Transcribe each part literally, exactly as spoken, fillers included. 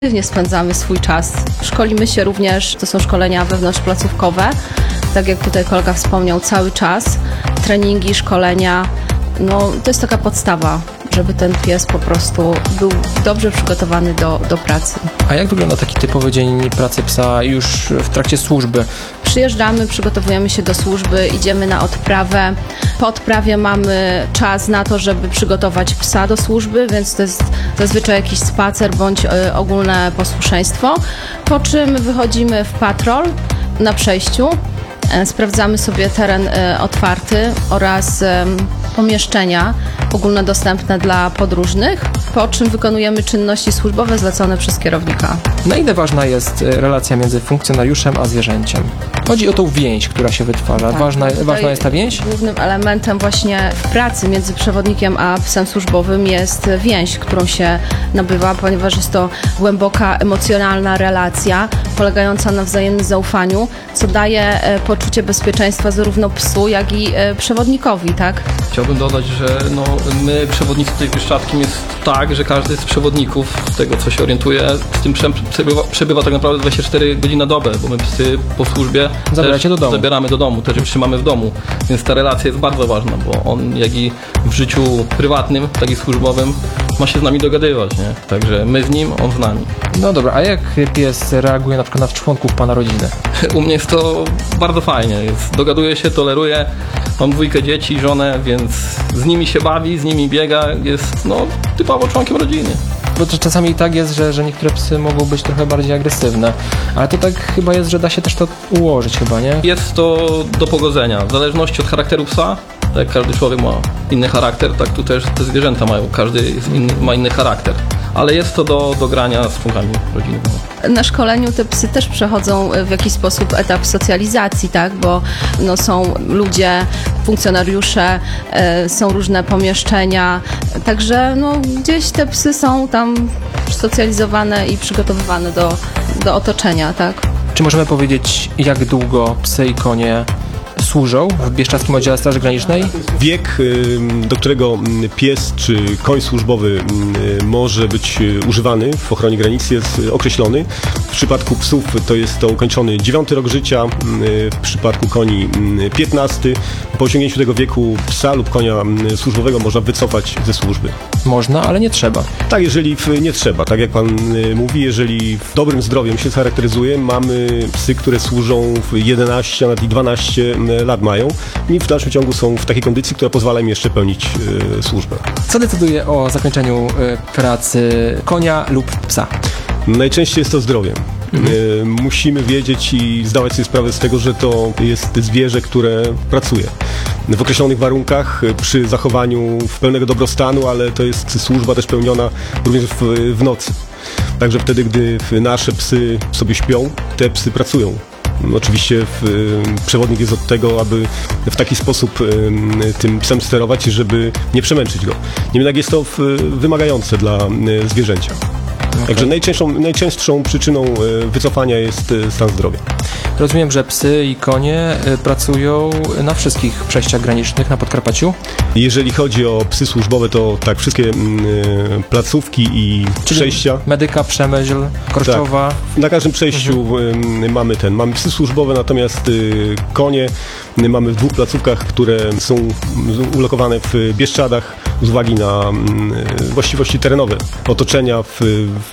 Aktywnie spędzamy swój czas. Szkolimy się również, to są szkolenia wewnątrzplacówkowe, tak jak tutaj kolega wspomniał, cały czas. Treningi, szkolenia, no to jest taka podstawa, żeby ten pies po prostu był dobrze przygotowany do, do pracy. A jak wygląda taki typowy dzień pracy psa już w trakcie służby? Przyjeżdżamy, przygotowujemy się do służby, idziemy na odprawę. Po odprawie mamy czas na to, żeby przygotować psa do służby, więc to jest zazwyczaj jakiś spacer bądź y, ogólne posłuszeństwo. Po czym wychodzimy w patrol na przejściu. Sprawdzamy sobie teren otwarty oraz pomieszczenia ogólnodostępne dla podróżnych, po czym wykonujemy czynności służbowe zlecone przez kierownika. Na ile ważna jest relacja między funkcjonariuszem a zwierzęciem? Chodzi o tą więź, która się wytwarza. Tak, ważna, ważna jest ta więź? Głównym elementem właśnie w pracy między przewodnikiem a psem służbowym jest więź, którą się nabywa, ponieważ jest to głęboka, emocjonalna relacja polegająca na wzajemnym zaufaniu, co daje poczucie bezpieczeństwa zarówno psu, jak i przewodnikowi, tak? Chciałbym dodać, że no, my, przewodnicy tutaj w Bieszczadzkim, jest tak, że każdy z przewodników, z tego co się orientuje, z tym psem przebywa, przebywa tak naprawdę dwadzieścia cztery godziny na dobę, bo my psy po służbie Zabieracie do domu. zabieramy do domu, też trzymamy w domu, więc ta relacja jest bardzo ważna, bo on jak i w życiu prywatnym, tak i służbowym ma się z nami dogadywać, nie? Także my z nim, on z nami. No dobra, a jak pies reaguje na przykład na członków pana rodziny? U mnie jest to bardzo fajnie, jest, dogaduje się, toleruje, mam dwójkę dzieci, żonę, więc z nimi się bawi, z nimi biega, jest no typowo członkiem rodziny. Bo to czasami tak jest, że, że niektóre psy mogą być trochę bardziej agresywne, ale to tak chyba jest, że da się też to ułożyć chyba, nie? Jest to do pogodzenia, w zależności od charakteru psa. Tak jak każdy człowiek ma inny charakter, tak tu też te zwierzęta mają, każdy jest inny, ma inny charakter. Ale jest to do, do grania z członkami rodziny. Na szkoleniu te psy też przechodzą w jakiś sposób etap socjalizacji, tak? Bo no, są ludzie, funkcjonariusze, e, są różne pomieszczenia, także no, gdzieś te psy są tam socjalizowane i przygotowywane do, do otoczenia, tak? Czy możemy powiedzieć, jak długo psy i konie służą w Bieszczadzkim Oddziale Straży Granicznej? Wiek, do którego pies czy koń służbowy może być używany w ochronie granicy, jest określony. W przypadku psów to jest to ukończony dziewiąty rok życia, w przypadku koni piętnasty. Po osiągnięciu tego wieku psa lub konia służbowego można wycofać ze służby. Można, ale nie trzeba. Tak, jeżeli nie trzeba. Tak jak pan mówi, jeżeli dobrym zdrowiem się charakteryzuje, mamy psy, które służą w jedenaście, a nawet i dwanaście lat mają i w dalszym ciągu są w takiej kondycji, która pozwala im jeszcze pełnić y, służbę. Co decyduje o zakończeniu y, pracy konia lub psa? Najczęściej jest to zdrowie. Mhm. Y, musimy wiedzieć i zdawać sobie sprawę z tego, że to jest zwierzę, które pracuje w określonych warunkach, przy zachowaniu w pełnego dobrostanu, ale to jest służba też pełniona również w, w nocy. Także wtedy, gdy nasze psy sobie śpią, te psy pracują. Oczywiście w, przewodnik jest od tego, aby w taki sposób y, tym psem sterować, żeby nie przemęczyć go. Niemniej jednak jest to w, wymagające dla y, zwierzęcia. Okay. Także najczęstszą, najczęstszą przyczyną y, wycofania jest y, stan zdrowia. Rozumiem, że psy i konie y, pracują na wszystkich przejściach granicznych na Podkarpaciu? Jeżeli chodzi o psy służbowe, to tak, wszystkie y, placówki i Czyli przejścia. Medyka, Przemyśl, Korczowa. Tak. Na każdym przejściu mhm. y, mamy ten, mamy psy służbowe, natomiast y, konie y, mamy w dwóch placówkach, które są ulokowane w Bieszczadach z uwagi na y, właściwości terenowe, otoczenia w,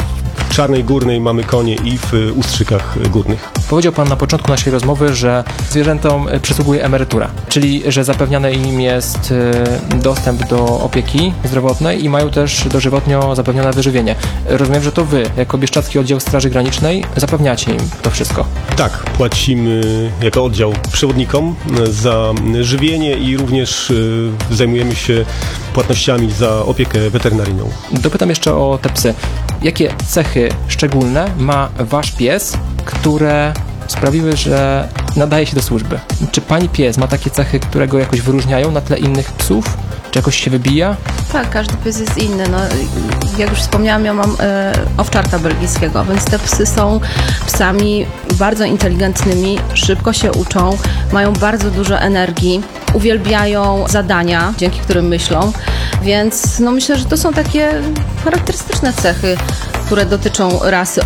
w Czarnej Górnej mamy konie i w Ustrzykach Górnych. Powiedział pan na początku naszej rozmowy, że zwierzętom przysługuje emerytura, czyli że zapewniany im jest dostęp do opieki zdrowotnej i mają też dożywotnio zapewnione wyżywienie. Rozumiem, że to wy, jako Bieszczadzki Oddział Straży Granicznej, zapewniacie im to wszystko. Tak, płacimy jako oddział przewodnikom za żywienie i również zajmujemy się płatnościami za opiekę weterynaryjną. Dopytam jeszcze o te psy. Jakie cechy szczególne ma wasz pies, które sprawiły, że nadaje się do służby? Czy pani pies ma takie cechy, które go jakoś wyróżniają na tle innych psów? Czy jakoś się wybija? Tak, każdy pies jest inny. No, jak już wspomniałam, ja mam e, owczarka belgijskiego, więc te psy są psami bardzo inteligentnymi, szybko się uczą, mają bardzo dużo energii, uwielbiają zadania, dzięki którym myślą, więc no, myślę, że to są takie charakterystyczne cechy, które dotyczą rasy